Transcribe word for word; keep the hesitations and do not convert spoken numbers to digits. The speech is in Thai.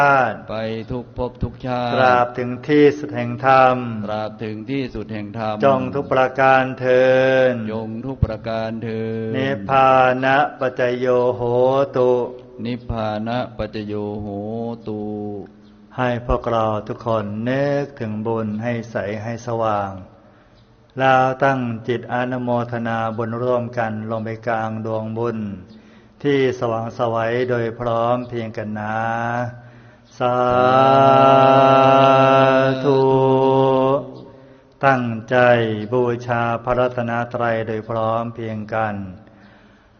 ไปทุกภพทุกชาติตราบถึงที่สุดแห่งธรรมตราบถึงที่สุดแห่งธรรมจงทุกประการเทินจงทุกประการเทินนิพพานะปัจจโยโหตุนิพพานะปัจจโยโหตุให้พวกเราทุกคนนึกถึงบุญให้ใสให้สว่างแล้วตั้งจิตอนุโมทนาบุญร่วมกันลงไปกลางดวงบุญที่สว่างไสวโดยพร้อมเพียงกันนะสาธุตั้งใจบูชาพระรัตนตรัยโดยพร้อมเพียงกัน